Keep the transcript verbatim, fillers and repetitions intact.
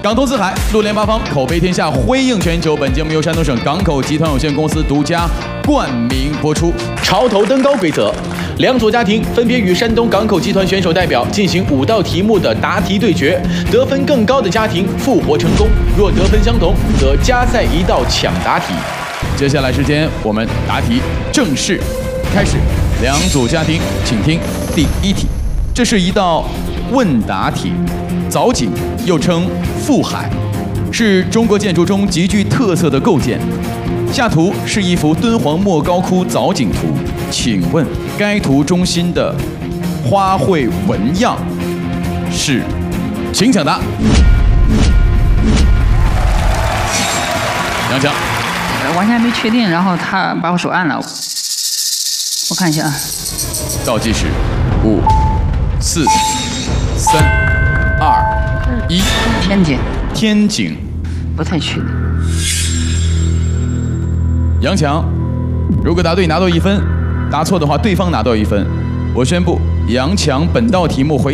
港通四海，陆联八方，口碑天下，辉映全球。本节目由山东省港口集团有限公司独家冠名播出。 潮头登高规则：两组家庭分别与山东港口集团选手代表进行五道题目的答题对决，得分更高的家庭复活成功，若得分相同，则加赛一道抢答题。 接下来时间，我们答题正式开始。两组家庭，请听第一题。这是一道问答题。藻井又称腹海，是中国建筑中极具特色的构件。下图是一幅敦煌莫高窟藻井图，请问该图中心的花卉纹样是？请抢答。杨强， 完全还没确定，然后他把我手按了，我看一下啊。 倒计时，五、四、三、二、一。 天井。 天井。 不太确定。 杨强，如果答对拿到一分，答错的话对方拿到一分。我宣布，杨强本道题目回。